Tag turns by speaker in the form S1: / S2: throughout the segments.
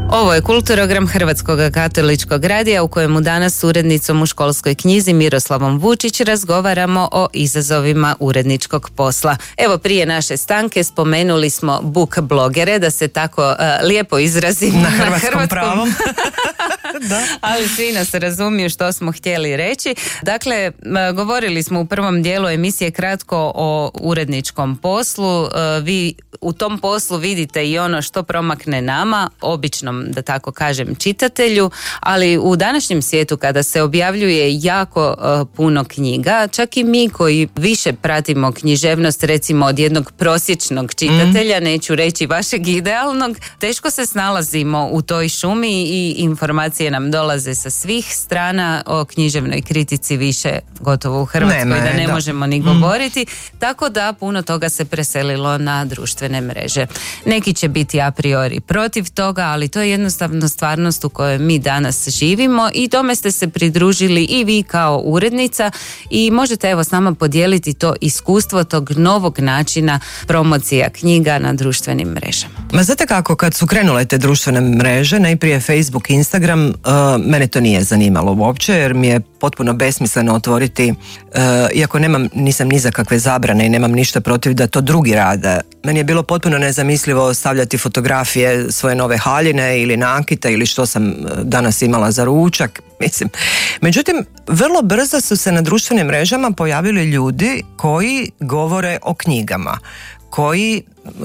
S1: Ovo je Kulturogram Hrvatskog katoličkog radija u kojemu danas s urednicom u školskoj knjizi Miroslavom Vučić razgovaramo o izazovima uredničkog posla. Evo, prije naše stanke spomenuli smo book blogere, da se tako lijepo izrazim
S2: na hrvatskom pravom.
S1: Da. Ali svi nas razumiju što smo htjeli reći. Dakle, govorili smo u prvom dijelu emisije kratko o uredničkom poslu. Vi u tom poslu vidite i ono što promakne nama, običnom, da tako kažem, čitatelju, ali u današnjem svijetu kada se objavljuje jako puno knjiga, čak i mi koji više pratimo književnost, recimo od jednog prosječnog čitatelja, neću reći vašeg idealnog, teško se snalazimo u toj šumi i informacije nam dolaze sa svih strana. O književnoj kritici više gotovo u Hrvatskoj da ne možemo ni govoriti, tako da puno toga se preselilo na društvene mreže. Neki će biti a priori protiv toga, ali to je jednostavno stvarnost u kojoj mi danas živimo i tome ste se pridružili i vi kao urednica i možete evo s nama podijeliti to iskustvo tog novog načina promocija knjiga na društvenim mrežama.
S2: Ma znate kako, kad su krenule te društvene mreže, najprije Facebook, Instagram, mene to nije zanimalo uopće jer mi je potpuno besmisleno otvoriti, iako nisam ni za kakve zabrane i nemam ništa protiv da to drugi rade. Meni je bilo potpuno nezamislivo stavljati fotografije svoje nove haljine ili nakita ili što sam danas imala za ručak. Međutim, vrlo brzo su se na društvenim mrežama pojavili ljudi koji govore o knjigama, koji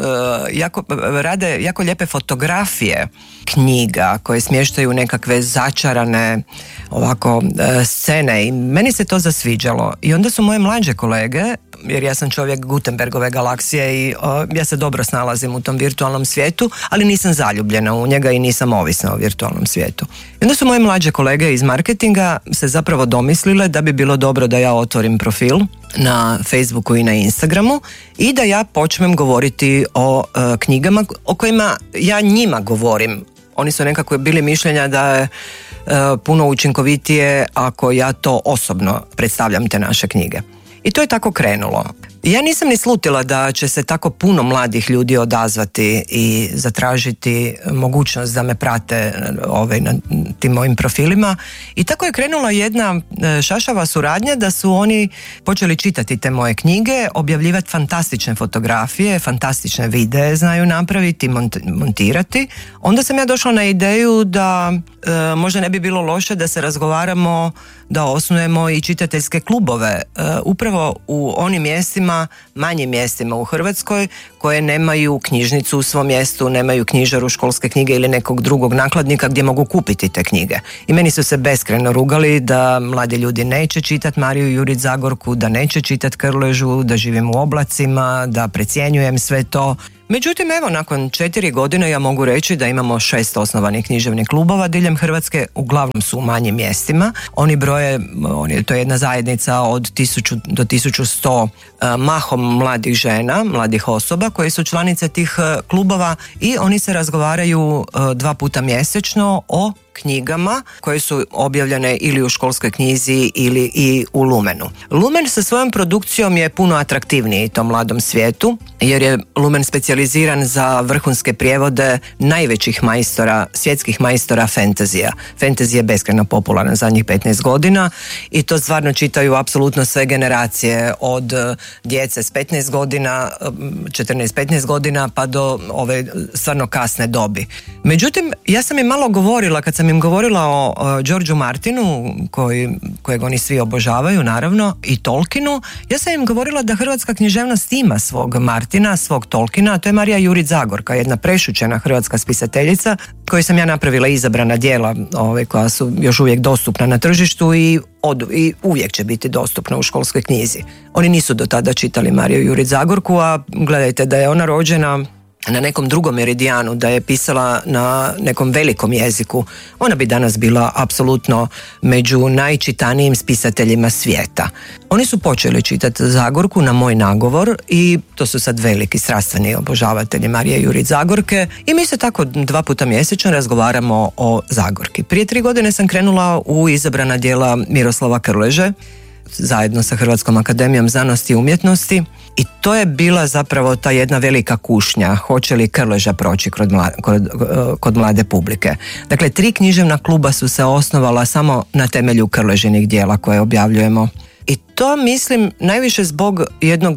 S2: rade jako lijepe fotografije knjiga koje smještaju nekakve začarane scene i meni se to zasviđalo. I onda su moje mlađe kolege, jer ja sam čovjek Gutenbergove galaksije i ja se dobro snalazim u tom virtualnom svijetu, ali nisam zaljubljena u njega i nisam ovisna o virtualnom svijetu. I onda su moje mlađe kolege iz marketinga se zapravo domislile da bi bilo dobro da ja otvorim profil na Facebooku i na Instagramu i da ja počnem govoriti o knjigama o kojima ja njima govorim. Oni su nekako bili mišljenja da je puno učinkovitije ako ja to osobno predstavljam te naše knjige. I to je tako krenulo. Ja nisam ni slutila da će se tako puno mladih ljudi odazvati i zatražiti mogućnost da me prate na tim mojim profilima. I tako je krenula jedna šašava suradnja da su oni počeli čitati te moje knjige, objavljivati fantastične fotografije, fantastične videe znaju napraviti, montirati. Onda sam ja došla na ideju da možda ne bi bilo loše da se razgovaramo, da osnujemo i čitateljske klubove upravo u onim mjestima, manjim mjestima u Hrvatskoj koje nemaju knjižnicu u svom mjestu, nemaju knjižaru, školske knjige ili nekog drugog nakladnika gdje mogu kupiti te knjige. I meni su se beskrajno rugali da mladi ljudi neće čitati Mariju Jurić Zagorku, da neće čitati Krležu, da živim u oblacima, da precjenjujem sve to. Međutim, evo, nakon 4 godine ja mogu reći da imamo 6 osnovanih književnih klubova diljem Hrvatske, uglavnom su u manjim mjestima. Oni broje, to je jedna zajednica od 1000 do 1100 mahom mladih žena, mladih osoba koje su članice tih klubova i oni se razgovaraju 2 puta mjesečno o knjigama koje su objavljene ili u školskoj knjizi ili i u Lumenu. Lumen sa svojom produkcijom je puno atraktivniji tom mladom svijetu jer je Lumen specijaliziran za vrhunske prijevode najvećih majstora, svjetskih majstora fantazija. Fantasy je beskrajno popularan zadnjih 15 godina i to stvarno čitaju apsolutno sve generacije od djece s 15 godina, 14-15 godina pa do ove stvarno kasne dobi. Međutim, ja sam im malo govorila kad sam im govorila o Georgeu Martinu, kojeg oni svi obožavaju naravno, i Tolkienu, ja sam im govorila da hrvatska književnost ima svog Martina, svog Tolkiena, a to je Marija Jurić Zagorka, jedna prešućena hrvatska spisateljica koju sam ja napravila izabrana djela koja su još uvijek dostupna na tržištu i uvijek će biti dostupna u školskoj knjizi. Oni nisu do tada čitali Mariju Jurić Zagorku, a gledajte da je ona rođena na nekom drugom meridijanu, da je pisala na nekom velikom jeziku, ona bi danas bila apsolutno među najčitanijim spisateljima svijeta. Oni su počeli čitati Zagorku na moj nagovor i to su sad veliki strastveni obožavatelji Marije Jurić Zagorke i mi se tako 2 puta mjesečno razgovaramo o Zagorki. Prije 3 godine sam krenula u izabrana djela Miroslava Krleže. zajedno sa Hrvatskom akademijom znanosti i umjetnosti, i to je bila zapravo ta jedna velika kušnja, hoće li Krleža proći kod mlade publike. Dakle, 3 književna kluba su se osnovala samo na temelju Krležinih dijela koje objavljujemo. I to mislim najviše zbog jednog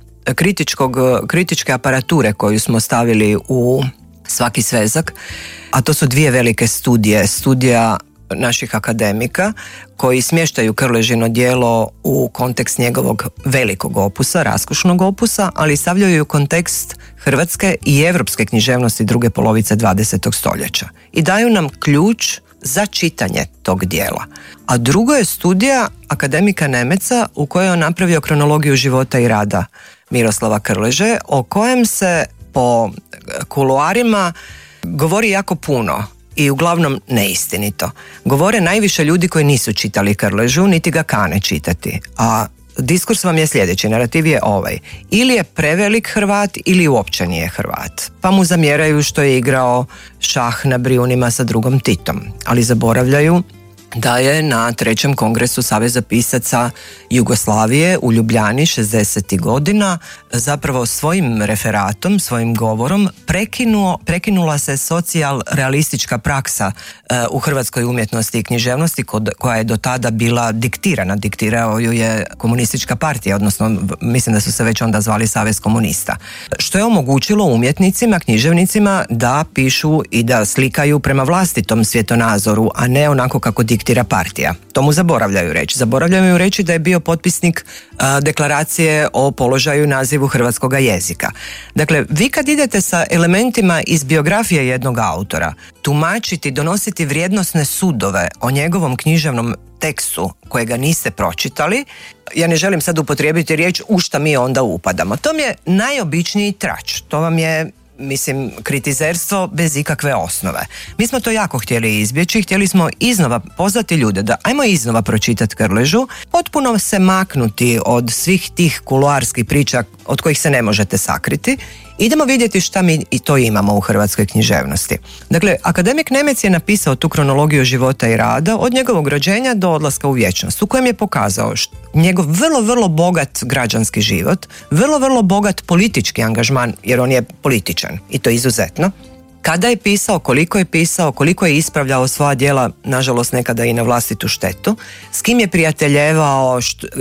S2: kritičke aparature koju smo stavili u svaki svezak, a to su 2 velike studija naših akademika koji smještaju Krležino djelo u kontekst njegovog velikog opusa, raskošnog opusa, ali stavljaju u kontekst hrvatske i europske književnosti druge polovice 20. stoljeća i daju nam ključ za čitanje tog dijela. A drugo je studija akademika Nemeca u kojoj je on napravio kronologiju života i rada Miroslava Krleže, o kojem se po kuloarima govori jako puno i uglavnom neistinito. Govore najviše ljudi koji nisu čitali Krležu, niti ga kane čitati. A diskurs vam je sljedeći, narativ je ovaj: ili je prevelik Hrvat ili uopće nije Hrvat. Pa mu zamjeraju što je igrao šah na Brijunima sa drugom Titom, ali zaboravljaju da je na 3. kongresu Saveza pisaca Jugoslavije u Ljubljani 60. godina zapravo svojim referatom, svojim govorom prekinula se socijal-realistička praksa u hrvatskoj umjetnosti i književnosti koja je do tada bila diktirana. Diktirao ju je komunistička partija, odnosno mislim da su se već onda zvali Savez komunista. Što je omogućilo umjetnicima, književnicima da pišu i da slikaju prema vlastitom svjetonazoru, a ne onako kako diktira partija. To mu zaboravljaju reći. Zaboravljaju reći da je bio potpisnik deklaracije o položaju i nazivu hrvatskoga jezika. Dakle, vi kad idete sa elementima iz biografije jednog autora, tumačiti, donositi vrijednosne sudove o njegovom književnom tekstu kojega niste pročitali, ja ne želim sad upotrijebiti riječ u šta mi onda upadamo. To mi je najobičniji trač. To vam je, mislim, kritizerstvo bez ikakve osnove. Mi smo to jako htjeli izbjeći, htjeli smo iznova pozvati ljude da ajmo iznova pročitati Krležu, potpuno se maknuti od svih tih kuloarskih priča od kojih se ne možete sakriti. Idemo vidjeti šta mi i to imamo u hrvatskoj književnosti. Dakle, akademik Nemec je napisao tu kronologiju života i rada od njegovog rođenja do odlaska u vječnost, u kojem je pokazao njegov vrlo, vrlo bogat građanski život, vrlo, vrlo bogat politički angažman, jer on je političan i to izuzetno. Kada je pisao, koliko je ispravljao svoja djela, nažalost nekada i na vlastitu štetu, s kim je prijateljevao,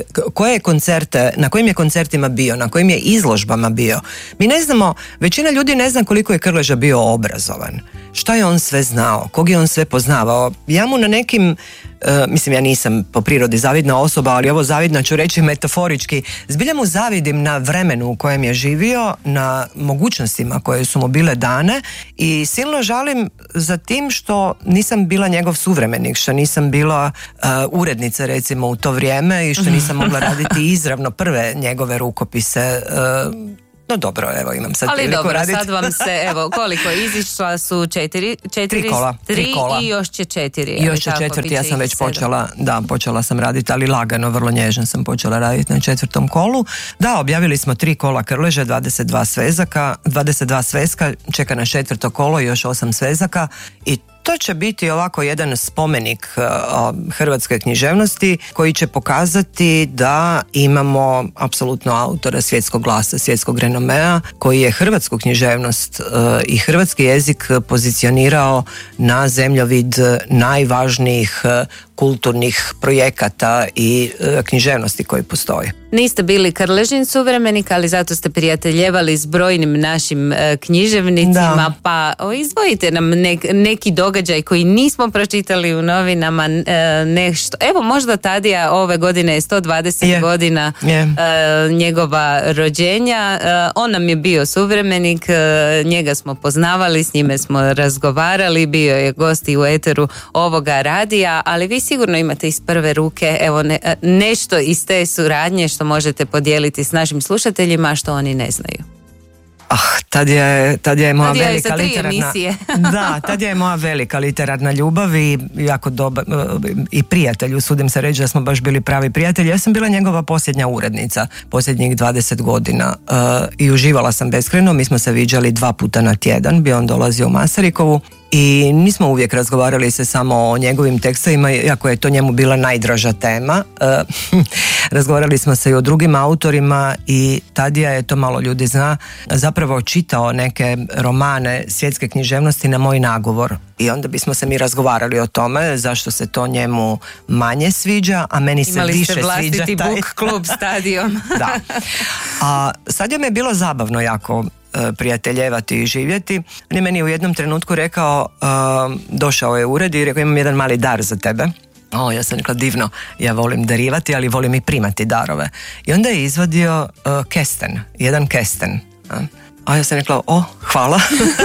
S2: na kojim je koncertima bio, na kojim je izložbama bio. Mi ne znamo, većina ljudi ne zna koliko je Krleža bio obrazovan. Šta je on sve znao, kog je on sve poznavao. Ja mu na nekim, mislim, ja nisam po prirodi zavidna osoba, ali ovo zavidna ću reći metaforički, zbilja mu zavidim na vremenu u kojem je živio, na mogućnostima koje su mu bile dane, i silno žalim za tim što nisam bila njegov suvremenik, što nisam bila urednica recimo u to vrijeme i što nisam mogla raditi izravno prve njegove rukopise. No dobro, evo imam sad priliku raditi.
S1: Ali dobro, sad vam se, evo, koliko izišla su 3 kola. I još će 4.
S2: Još će 4, ja sam već počela sam raditi, ali lagano, vrlo nježno sam počela raditi na 4. kolu. Da, objavili smo 3 kola Krleže, 22 sveska, čeka na 4. kolo i još 8 svezaka, i to će biti ovako jedan spomenik hrvatske književnosti koji će pokazati da imamo apsolutno autora svjetskog glasa, svjetskog renomea, koji je hrvatsku književnost i hrvatski jezik pozicionirao na zemljovid najvažnijih kulturnih projekata i književnosti koji postoji.
S1: Niste bili Krležin suvremenik, ali zato ste prijateljevali s brojnim našim književnicima, pa izvojite nam neki događaj koji nismo pročitali u novinama, nešto. Evo, možda Tadija ove godine je 120 godina njegova rođenja. On nam je bio suvremenik, njega smo poznavali, s njime smo razgovarali, bio je gost i u eteru ovoga radija, ali vi sigurno imate iz prve ruke, evo, nešto iz te suradnje što možete podijeliti s našim slušateljima, što oni ne znaju.
S2: Tad je moja velika
S1: literarna...
S2: Da, tad je moja velika literarna ljubav i jako dobar i prijatelj, usudim se reći da smo baš bili pravi prijatelji. Ja sam bila njegova posljednja urednica posljednjih 20 godina i uživala sam beskrajno. Mi smo se viđali 2 puta na tjedan, bio on dolazio u Masarikovu I nismo uvijek razgovarali se samo o njegovim tekstovima, iako je to njemu bila najdraža tema. Razgovarali smo se i o drugim autorima i Tadija je, to malo ljudi zna, zapravo čitao neke romane svjetske književnosti na moj nagovor. I onda bismo se mi razgovarali o tome zašto se to njemu manje sviđa, a meni se više sviđa.
S1: Imali ste vlastiti book klub s Tadijom.
S2: Da. A s Tadijom je bilo zabavno jako prijateljevati i živjeti. On je meni u jednom trenutku rekao, došao je u ured i rekao, imam jedan mali dar za tebe. Ja sam rekla, divno, ja volim darivati, ali volim i primati darove. I onda je izvadio kesten, jedan kesten. A ja sam rekla, hvala.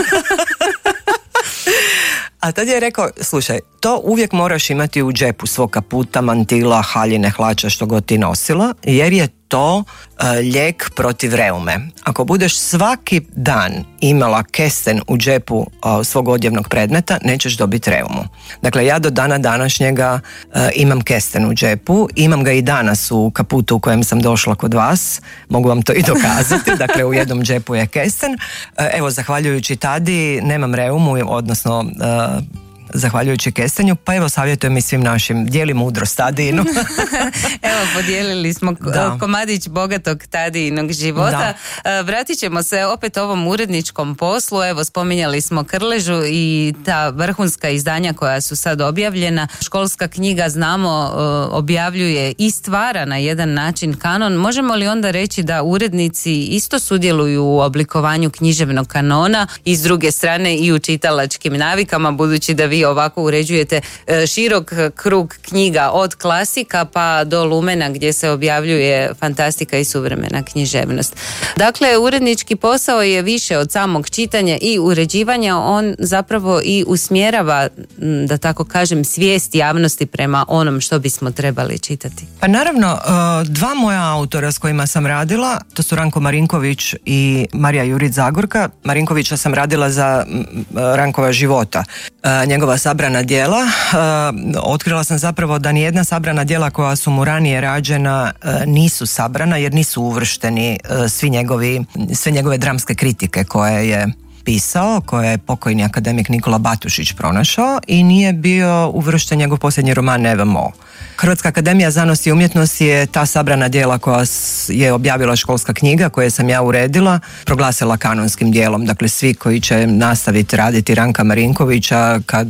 S2: A tad je rekao, slušaj, to uvijek moraš imati u džepu svog kaputa, mantila, haljine, hlača, što god ti nosila, jer je to lijek protiv reume. Ako budeš svaki dan imala kesten u džepu svog odjevnog predmeta, nećeš dobiti reumu. Dakle, ja do dana današnjega imam kesten u džepu, imam ga i danas u kaputu u kojem sam došla kod vas, mogu vam to i dokazati, dakle u jednom džepu je kesten. Evo, zahvaljujući Tadi nemam reumu, odnosno zahvaljujući kestenju, pa evo savjetujem i svim našim, dijeli mudrost Tadijinu.
S1: Evo, podijelili smo komadić bogatog Tadijinog života. Vratit ćemo se opet ovom uredničkom poslu. Evo, spominjali smo Krležu i ta vrhunska izdanja koja su sad objavljena. Školska knjiga, znamo, objavljuje i stvara na jedan način kanon. Možemo li onda reći da urednici isto sudjeluju u oblikovanju književnog kanona i s druge strane i u čitalačkim navikama, budući da vi ovako uređujete širok krug knjiga od klasika pa do lumena gdje se objavljuje fantastika i suvremena književnost. Dakle, urednički posao je više od samog čitanja i uređivanja, on zapravo i usmjerava, da tako kažem, svijest javnosti prema onom što bismo trebali čitati.
S2: Pa naravno, dva moja autora s kojima sam radila, to su Ranko Marinković i Marija Jurić Zagorka. Marinkovića sam radila za Rankova života. Njegova sabrana djela, otkrila sam zapravo da nijedna sabrana djela koja su mu ranije rađena nisu sabrana jer nisu uvršteni sve njegove dramske kritike koje je pisao, koje je pokojni akademik Nikola Batušić pronašao i nije bio uvršten njegov posljednji roman Nevermore. Hrvatska akademija znanosti i umjetnosti je ta sabrana djela koja je objavila školska knjiga koje sam ja uredila, proglasila kanonskim dijelom. Dakle, svi koji će nastaviti raditi Ranka Marinkovića kad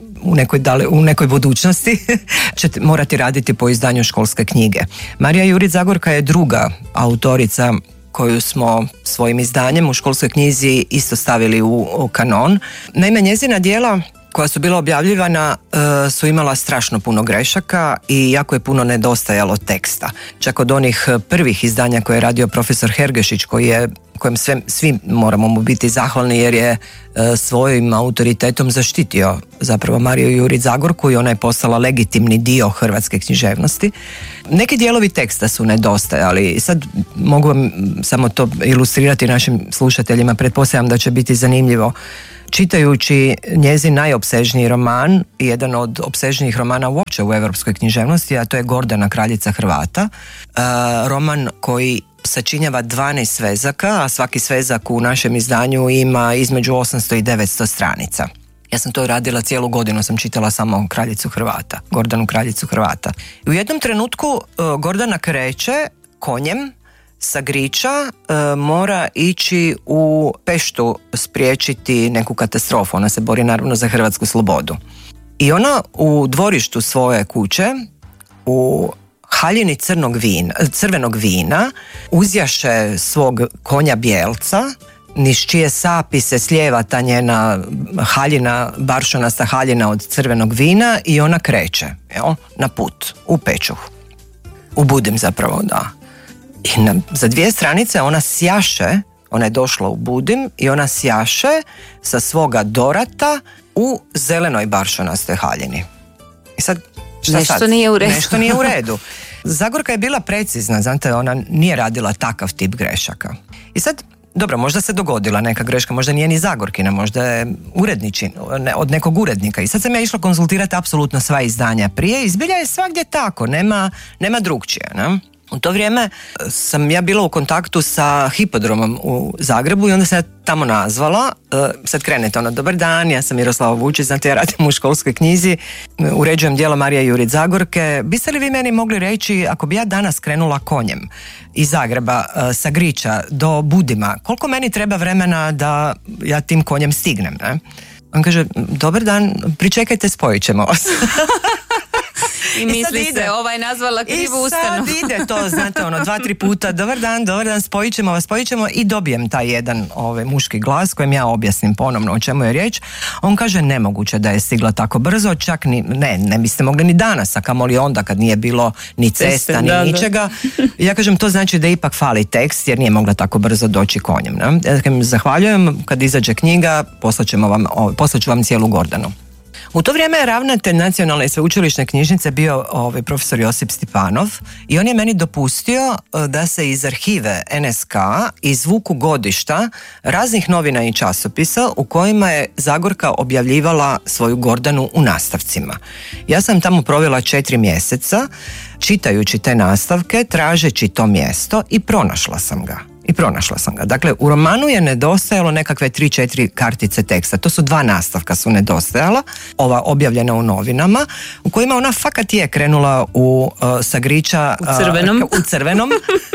S2: u nekoj budućnosti će morati raditi po izdanju školske knjige. Marija Jurić Zagorka je druga autorica koju smo svojim izdanjem u školskoj knjizi isto stavili u kanon. Naime, njezina djela koja su bila objavljivana su imala strašno puno grešaka i jako je puno nedostajalo teksta. Čak od onih prvih izdanja koje je radio profesor Hergešić, kojem svi moramo mu biti zahvalni jer je svojim autoritetom zaštitio zapravo Mariju Jurić Zagorku i ona je postala legitimni dio hrvatske književnosti. Neki dijelovi teksta su nedostajali i sad mogu vam samo to ilustrirati našim slušateljima, pretpostavljam da će biti zanimljivo. Čitajući njezin najopsežniji roman, jedan od opsežnijih romana uopće u evropskoj književnosti, a to je Gordana, kraljica Hrvata, roman koji sačinjava 12 svezaka, a svaki svezak u našem izdanju ima između 800 i 900 stranica. Ja sam to radila cijelu godinu, sam čitala samo kraljicu Hrvata, Gordanu, kraljicu Hrvata. I u jednom trenutku Gordana kreće konjem sa Griča, mora ići u Peštu spriječiti neku katastrofu. Ona se bori naravno za hrvatsku slobodu. I ona u dvorištu svoje kuće, u haljini crvenog vina, uzjaše svog konja Bijelca, niz čije sapi se slijeva ta njena haljina, baršunasta haljina od crvenog vina i ona kreće na put, u Pečuh. U Budim zapravo, da. I za 2 stranice ona sjaše, ona je došla u Budim i ona sjaše sa svoga dorata u zelenoj baršunastoj haljini. I sad,
S1: nešto nije u redu.
S2: Nešto nije u redu. Zagorka je bila precizna, znate, ona nije radila takav tip grešaka. I sad, dobro, možda se dogodila neka greška, možda nije ni Zagorkina, možda je od nekog urednika. I sad sam ja išla konzultirati apsolutno sva izdanja prije i zbilja je svagdje tako, nema drugčije, ne? U to vrijeme sam ja bila u kontaktu sa Hipodromom u Zagrebu i onda sam ja tamo nazvala, sad krenete dobar dan, ja sam Miroslava Vučić, znate ja radim u školskoj knjizi, uređujem djelo Marija Jurić Zagorke, biste li vi meni mogli reći ako bi ja danas krenula konjem iz Zagreba sa Griča do Budima, koliko meni treba vremena da ja tim konjem stignem, ne? On kaže, dobar dan, pričekajte, spojit ćemo vas.
S1: I misli se, nazvala krivu ustanovu.
S2: I sad ide to, znate, 2-3 puta, dobar dan, spojit ćemo i dobijem taj jedan muški glas kojem ja objasnim ponovno o čemu je riječ. On kaže, nemoguće da je stigla tako brzo, čak ne biste mogli ni danas, a kamoli onda kad nije bilo ni cesta, ni ničega. Ja kažem, to znači da ipak fali tekst, jer nije mogla tako brzo doći konjem. Ne? Ja kažem, zahvaljujem, kad izađe knjiga, poslaću vam cijelu Gordanu. U to vrijeme je ravnatelj Nacionalne i sveučilišne knjižnice bio profesor Josip Stipanov i on je meni dopustio da se iz arhive NSK izvuku godišta raznih novina i časopisa u kojima je Zagorka objavljivala svoju Gordanu u nastavcima. Ja sam tamo provela 4 mjeseca čitajući te nastavke, tražeći to mjesto i pronašla sam ga. Dakle, u romanu je nedostajalo nekakve 3-4 kartice teksta. To su 2 nastavka su nedostajala, ova objavljena u novinama, u kojima ona fakat je krenula sa Griča u crvenom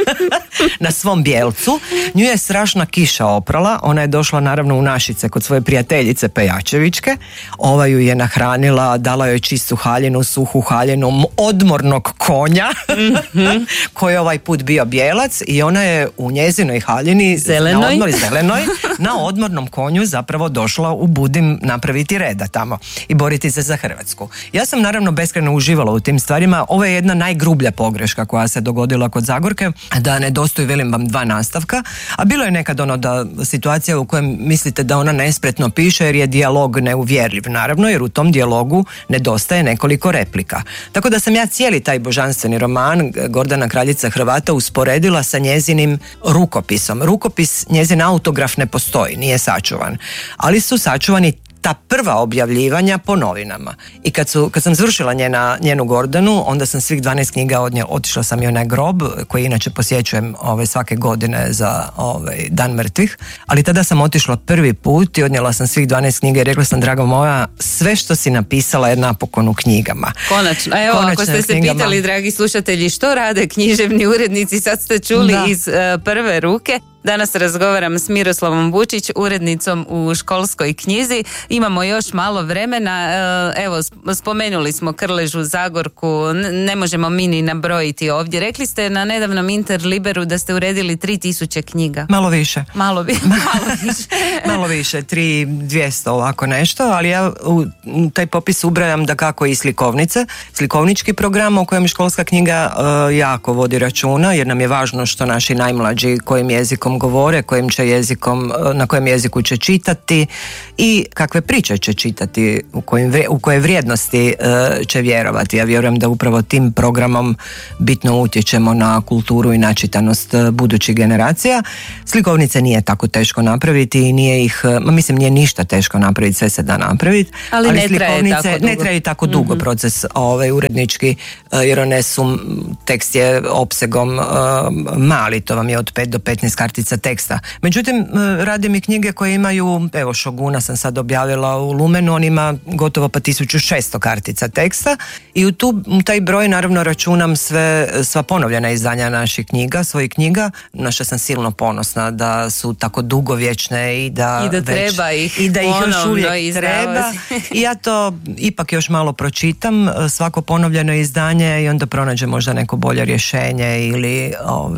S2: na svom bijelcu. Nju je strašna kiša oprala, ona je došla naravno u Našice kod svoje prijateljice Pejačevićke, ova ju je nahranila, dala joj čistu haljinu, suhu haljinu odmornog konja, koji je ovaj put bio bijelac i ona je u njezinoj haljini zelenoj na odmornom konju zapravo došla u Budim napraviti reda tamo i boriti se za Hrvatsku. Ja sam naravno beskrajno uživala u tim stvarima. Ovo je jedna najgrublja pogreška koja se dogodila kod Zagorke, da nedostaju, velim vam, 2 nastavka, a bilo je nekad da situacija u kojem mislite da ona nespretno piše jer je dijalog neuvjerljiv, naravno, jer u tom dijalogu nedostaje nekoliko replika. Tako da sam ja cijeli taj božanstveni roman Gordana kraljica Hrvata usporedila sa njezinim rukopisom. Rukopis, njezin autograf ne postoji, nije sačuvan, ali su sačuvani ta prva objavljivanja po novinama. I kad sam završila njenu Gordanu, onda sam svih 12 knjiga od nje, otišla sam i onaj grob, koji inače posjećujem svake godine za Dan mrtvih, ali tada sam otišla prvi put i odnijela sam svih 12 knjiga i rekla sam, draga moja, sve što si napisala je napokon u knjigama.
S1: Konačno. Evo, ako ste se pitali, dragi slušatelji, što rade književni urednici, sad ste čuli iz prve ruke. Danas razgovaram s Miroslavom Vučić, urednicom u školskoj knjizi. Imamo još malo vremena. Evo, spomenuli smo Krležu, Zagorku, ne možemo mi ni nabrojiti ovdje. Rekli ste na nedavnom Interliberu da ste uredili 3000 knjiga.
S2: Malo više.
S1: Malo više.
S2: Malo više, 3200 ovako nešto, ali ja u taj popis ubrajam da kako i slikovnice. Slikovnički program o kojem školska knjiga jako vodi računa, jer nam je važno što naši najmlađi kojim jezikom govore, na kojem jeziku će čitati i kakve priče će čitati, u koje vrijednosti će vjerovati. Ja vjerujem da upravo tim programom bitno utječemo na kulturu i načitanost budućih generacija. Slikovnice nije tako teško napraviti i nije ništa teško napraviti, sve se da napraviti.
S1: Ali ne
S2: traje tako dugo proces urednički, jer one su, tekst je opsegom mali, to vam je od 5 do 15 kartica teksta. Međutim, radim i knjige koje imaju, evo Šoguna sam sad objavila u Lumenu, on ima gotovo 1600 kartica teksta i u taj broj naravno računam sva ponovljena izdanja naših knjiga, svojih knjiga, na što sam silno ponosna da su tako dugovječne i da
S1: treba ih
S2: i da ih još uvijek treba. I ja to ipak još malo pročitam, svako ponovljeno izdanje, i onda pronađem možda neko bolje rješenje ili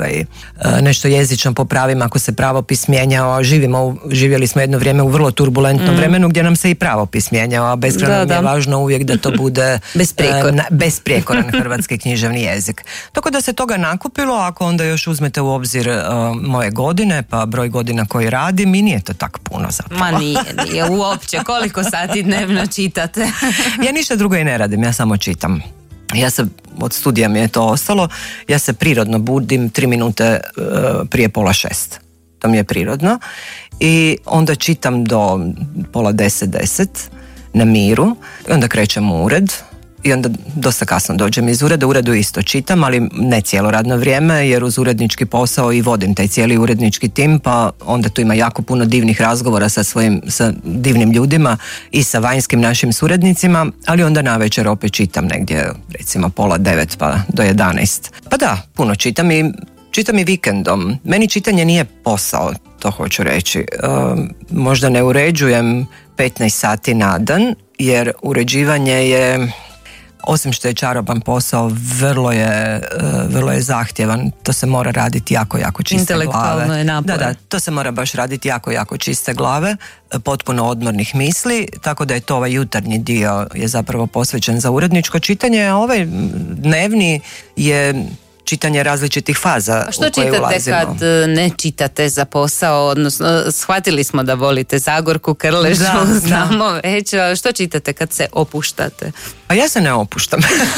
S2: nešto jezično popravim ako se pravopis mijenjao. Živjeli smo jedno vrijeme u vrlo turbulentnom vremenu gdje nam se i pravopis mijenjao, a beskrajno mi je važno uvijek da to bude besprijekoran hrvatski književni jezik. Tako da se toga nakupilo, ako onda još uzmete u obzir moje godine, pa broj godina koji radim, i nije to tako puno zapravo.
S1: Ma nije uopće. Koliko sati dnevno čitate?
S2: Ja ništa drugo i ne radim, ja samo čitam. Ja se, od studija mi je to ostalo, ja se prirodno budim 3 minute prije 5:30. To mi je prirodno. I onda čitam do 9:30 na miru. I onda krećem u ured i onda dosta kasno dođem iz ureda. U uredu isto čitam, ali ne cijelo radno vrijeme, jer uz urednički posao i vodim taj cijeli urednički tim, pa onda tu ima jako puno divnih razgovora sa divnim ljudima i sa vanjskim našim suradnicima, ali onda navečer opet čitam negdje recimo 8:30 pa do 11. Pa da, puno čitam i vikendom. Meni čitanje nije posao, to hoću reći. Možda ne uređujem 15 sati na dan, jer uređivanje je, osim što je čaroban posao, vrlo je zahtjevan. To se mora raditi jako čiste glave.
S1: Intelektualno je napor.
S2: Da, to se mora baš raditi jako čiste glave, potpuno odmornih misli, tako da je to ovaj jutarnji dio je zapravo posvećen za uredničko čitanje, a ovaj dnevni je čitanje različitih faza u koje ulazimo.
S1: Što čitate kad ne čitate za posao, odnosno shvatili smo da volite Zagorku Krležu, znamo već, što čitate kad se opuštate?
S2: Pa ja se ne opuštam.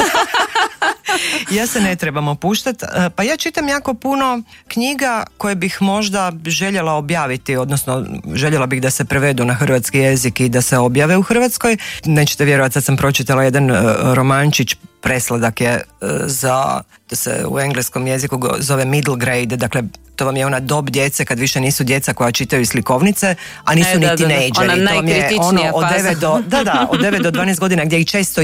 S2: Ja se ne trebam opuštati. Pa ja čitam jako puno knjiga koje bih možda željela objaviti, odnosno željela bih da se prevedu na hrvatski jezik i da se objave u Hrvatskoj. Nećete vjerovati, sad sam pročitala jedan romančić, presladak je da se u engleskom jeziku zove middle grade, dakle to vam je ona dob djece kad više nisu djeca koja čitaju slikovnice, a nisu ni tinejdžeri.
S1: Ona najkritičnija faza.
S2: Od 9 do 12 godina gdje ih često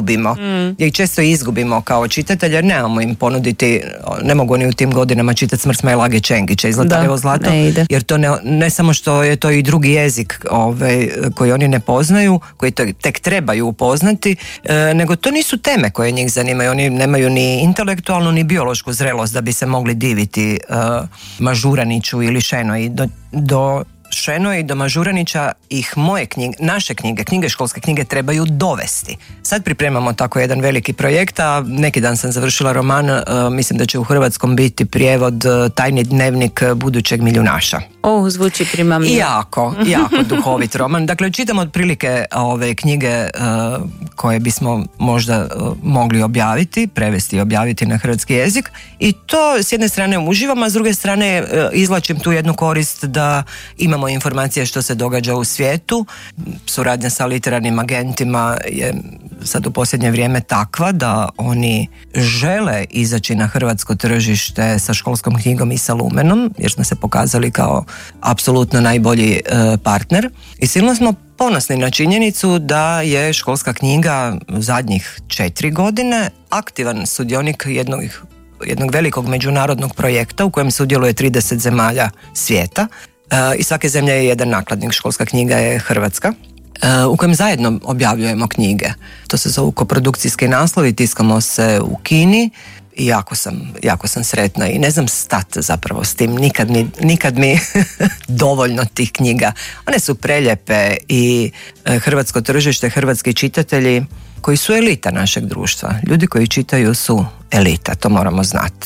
S2: izgubimo kao čitatelji, jer nemamo im ponuditi, ne mogu oni u tim godinama čitati Smrt Smajlage Čengića i Zlatarjevo zlato, jer to ne samo što je to i drugi jezik koji oni ne poznaju, koji tek trebaju upoznati, nego to nisu teme koje njih zanimaju. Oni nemaju ni intelektualnu ni biološku zrelost da bi se mogli diviti Mažuraniću ili Šenoj. Do Šenoj i do Mažuranića ih moje knjige, naše knjige, školske knjige trebaju dovesti. Sad pripremamo tako jedan veliki projekt, a neki dan sam završila roman, mislim da će u hrvatskom biti prijevod Tajni dnevnik budućeg milijunaša.
S1: Zvuči primamljivo.
S2: Jako duhovit roman. Dakle, čitam otprilike ove knjige koje bismo možda mogli prevesti i objaviti na hrvatski jezik, i to s jedne strane uživam, a s druge strane izvlačim tu jednu korist da imamo informacije što se događa u svijetu. Suradnja sa literarnim agentima je sad u posljednje vrijeme takva da oni žele izaći na hrvatsko tržište sa školskom knjigom i sa Lumenom, jer smo se pokazali kao apsolutno najbolji partner, i silno smo ponosni na činjenicu da je školska knjiga zadnjih 4 godine aktivan sudionik jednog velikog međunarodnog projekta u kojem sudjeluje 30 zemalja svijeta, i svake zemlje je jedan nakladnik. Školska knjiga je Hrvatska, u kojem zajedno objavljujemo knjige. To se zovu koprodukcijski naslovi, tiskamo se u Kini i jako sam sretna i ne znam stati zapravo s tim. Nikad mi dovoljno tih knjiga. One su preljepe i hrvatsko tržište, hrvatski čitatelji koji su elita našeg društva. Ljudi koji čitaju su elita, to moramo znati.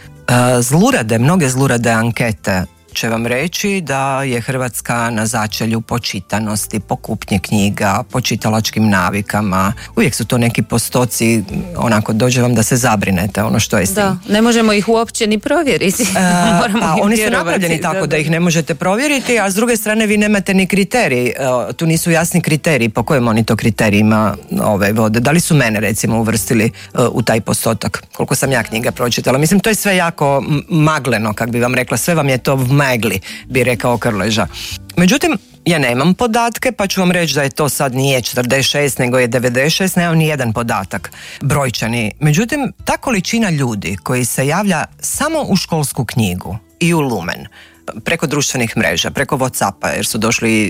S2: Mnoge zlurade ankete će vam reći da je Hrvatska na začelju po čitanosti, po kupnji knjiga, po čitalačkim navikama. Uvijek su to neki postoci, onako dođe vam da se zabrinete ono što je s tim.
S1: Da, ne možemo ih uopće ni provjeriti.
S2: Oni su napravljeni tako da ih ne možete provjeriti, a s druge strane vi nemate ni kriterij. Tu nisu jasni kriteriji po kojim oni to kriterijima vode. Da li su mene recimo uvrstili u taj postotak? Koliko sam ja knjiga pročitala? Mislim, to je sve jako magleno, kak bi vam rekla. Sve vam je to megli, bi rekao Krleža. Međutim, ja nemam podatke, pa ću vam reći da je to sad nije 46, nego je 96, nemam ni jedan podatak brojčani. Međutim, ta količina ljudi koji se javlja samo u školsku knjigu i u Lumen, preko društvenih mreža, preko Whatsappa, jer su došli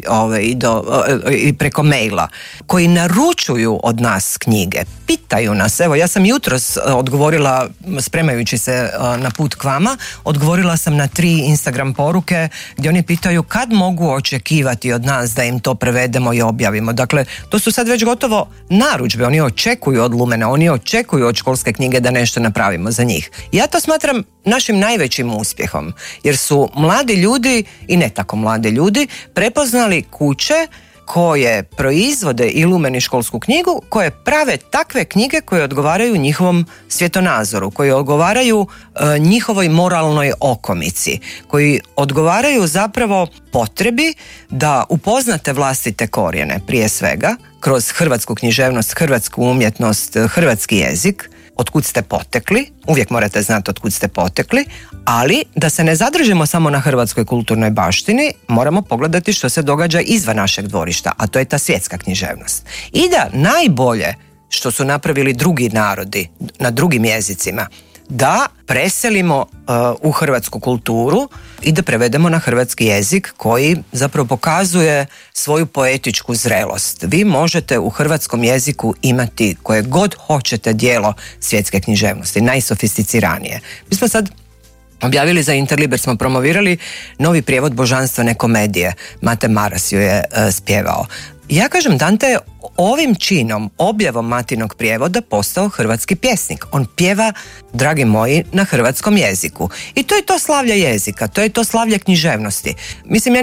S2: i preko maila, koji naručuju od nas knjige, pitaju nas. Evo, ja sam jutros odgovorila, spremajući se na put k vama, odgovorila sam na 3 Instagram poruke gdje oni pitaju kad mogu očekivati od nas da im to prevedemo i objavimo. Dakle, to su sad već gotovo narudžbe. Oni očekuju od Lumena, oni očekuju od školske knjige da nešto napravimo za njih. Ja to smatram našim najvećim uspjehom, jer su mladi ljudi i ne tako mladi ljudi prepoznali kuće koje proizvode Illumen i školsku knjigu, koje prave takve knjige koje odgovaraju njihovom svjetonazoru, koje odgovaraju njihovoj moralnoj okomici, koji odgovaraju zapravo potrebi da upoznate vlastite korijene prije svega kroz hrvatsku književnost, hrvatsku umjetnost, hrvatski jezik, otkud ste potekli, uvijek morate znati otkud ste potekli, ali da se ne zadržimo samo na hrvatskoj kulturnoj baštini, moramo pogledati što se događa izvan našeg dvorišta, a to je ta svjetska književnost. I da najbolje što su napravili drugi narodi na drugim jezicima, da preselimo u hrvatsku kulturu i da prevedemo na hrvatski jezik koji zapravo pokazuje svoju poetičku zrelost. Vi možete u hrvatskom jeziku imati koje god hoćete djelo svjetske književnosti, najsofisticiranije. Mi smo sad objavili za Interliber, smo promovirali novi prijevod božanstvene komedije. Mate Maras ju je spjevao. Ja kažem, Dante je ovim činom, objavom Matinog prijevoda postao hrvatski pjesnik. On pjeva, dragi moji, na hrvatskom jeziku. I to je to slavlje jezika, to je to slavlje književnosti. Mislim,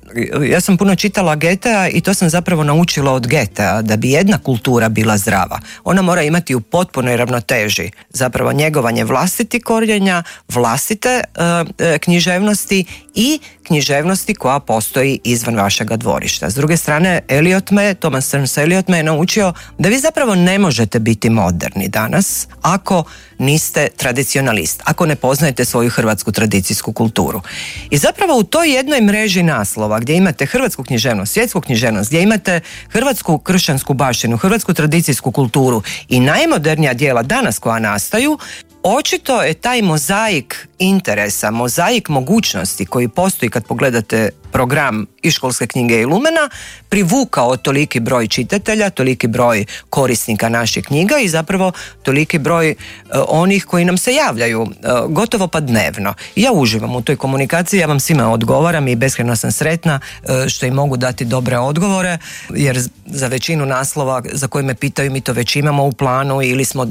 S2: ja sam puno čitala Goethea i to sam zapravo naučila od Goethea, da bi jedna kultura bila zdrava. Ona mora imati u potpunoj ravnoteži zapravo njegovanje vlastitih korijenja, vlastite književnosti i književnosti koja postoji izvan vašega dvorišta. S druge strane, Thomas Stearns Eliot me je naučio da vi zapravo ne možete biti moderni danas ako niste tradicionalist, ako ne poznajete svoju hrvatsku tradicijsku kulturu. I zapravo u toj jednoj mreži naslova gdje imate hrvatsku književnost, svjetsku književnost, gdje imate hrvatsku kršćansku baštinu, hrvatsku tradicijsku kulturu i najmodernija djela danas koja nastaju, očito je taj mozaik interesa, mozaik mogućnosti koji postoji kad pogledate program i školske knjige Illumena privukao toliki broj čitatelja, toliki broj korisnika naših knjiga i zapravo toliki broj onih koji nam se javljaju gotovo pa dnevno. Ja uživam u toj komunikaciji, ja vam svima odgovaram i beskrajno sam sretna što im mogu dati dobre odgovore, jer za većinu naslova za koje me pitaju mi to već imamo u planu ili smo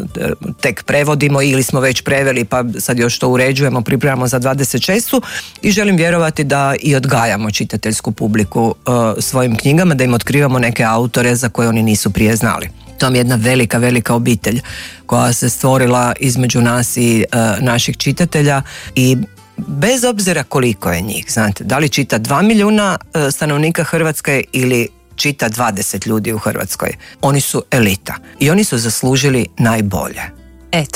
S2: tek prevodimo ili smo već preveli pa sad još to uređujemo, pripremamo za 26. i želim vjerovati da i odgajamo čitateljsku publiku svojim knjigama, da im otkrivamo neke autore za koje oni nisu prije znali. To je jedna velika, velika obitelj koja se stvorila između nas i naših čitatelja i bez obzira koliko je njih, znate, da li čita 2 milijuna stanovnika Hrvatske ili čita 20 ljudi u Hrvatskoj, oni su elita i oni su zaslužili najbolje.
S1: Eto.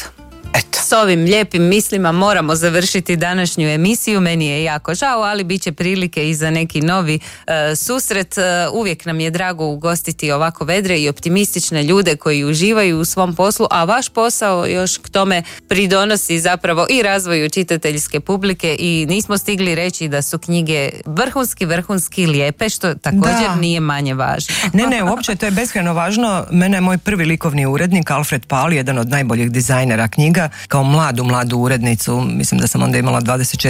S1: S ovim lijepim mislima moramo završiti današnju emisiju. Meni je jako žao, ali bit će prilike i za neki novi susret. Uvijek nam je drago ugostiti ovako vedre i optimistične ljude koji uživaju u svom poslu, a vaš posao još k tome pridonosi zapravo i razvoju čitateljske publike i nismo stigli reći da su knjige vrhunski lijepe, što također nije manje važno.
S2: Ne, uopće to je beskrajno važno. Mene je moj prvi likovni urednik Alfred Paul, jedan od najboljih dizajnera knjiga, kao mladu urednicu, mislim da sam onda imala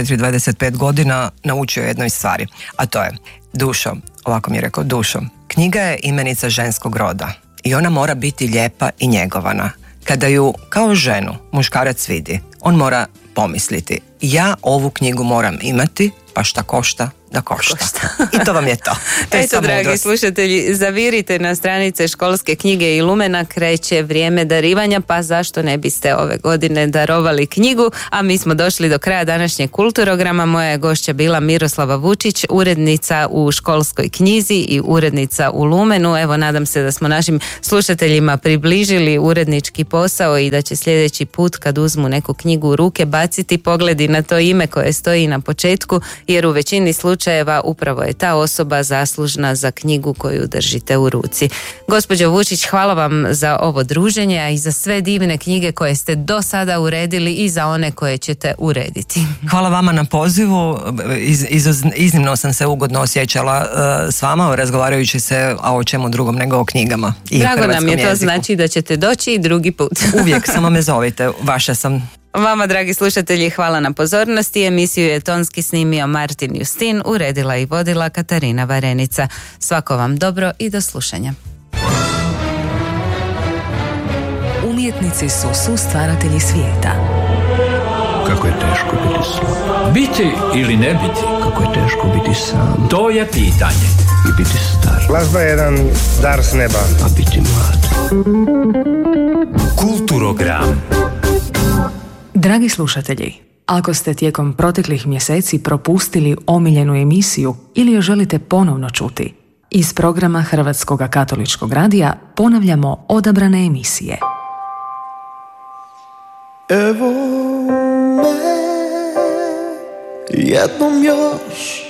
S2: 24-25 godina, naučio jednoj stvari, a to je: dušo, ovako mi je rekao, dušo, knjiga je imenica ženskog roda i ona mora biti lijepa i njegovana. Kada ju kao ženu muškarac vidi, on mora pomisliti: ja ovu knjigu moram imati, pa šta košta da košta. I to vam je to.
S1: Eto, dragi slušatelji, zavirite na stranice školske knjige Illumena, kreće vrijeme darivanja, pa zašto ne biste ove godine darovali knjigu? A mi smo došli do kraja današnjeg Kulturograma. Moja je gošća bila Miroslava Vučić, urednica u školskoj knjizi i urednica u Lumenu. Evo, nadam se da smo našim slušateljima približili urednički posao i da će sljedeći put kad uzmu neku knjigu u ruke baciti pogledi na to ime koje stoji na početku, jer u većini slučajeva upravo je ta osoba zaslužna za knjigu koju držite u ruci. Gospođo Vučić, hvala vam za ovo druženje, a i za sve divne knjige koje ste do sada uredili i za one koje ćete urediti.
S2: Hvala vama na pozivu. Iznimno sam se ugodno osjećala s vama razgovarajući se, a o čemu drugom nego o knjigama i
S1: drago nam je
S2: jeziku.
S1: To znači da ćete doći i drugi put.
S2: Uvijek, samo me zovite, vaša sam.
S1: Vama, dragi slušatelji, hvala na pozornosti. Emisiju je tonski snimio Martin Justin, uredila i vodila Katarina Varenica. Svako vam dobro i do slušanja.
S3: Umjetnici su stvaratelji svijeta. Kako je teško biti slab. Biti ili ne biti. Kako je teško biti sam. To je pitanje. I biti star.
S4: Glazba je jedan dar s neba.
S3: A biti mlad. Kulturogram.
S5: Dragi slušatelji, ako ste tijekom proteklih mjeseci propustili omiljenu emisiju ili je želite ponovno čuti, iz programa Hrvatskog katoličkog radija ponavljamo odabrane emisije.
S6: Evo me jednom još